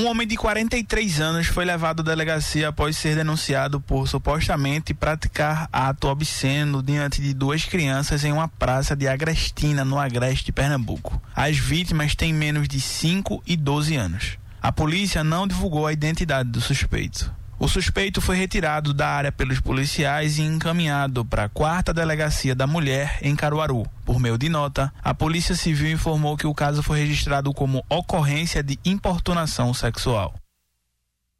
Um homem de 43 anos foi levado à delegacia após ser denunciado por supostamente praticar ato obsceno diante de 2 crianças em uma praça de Agrestina, no Agreste, Pernambuco. As vítimas têm menos de 5 e 12 anos. A polícia não divulgou a identidade do suspeito. O suspeito foi retirado da área pelos policiais e encaminhado para a 4ª Delegacia da Mulher, em Caruaru. Por meio de nota, a Polícia Civil informou que o caso foi registrado como ocorrência de importunação sexual.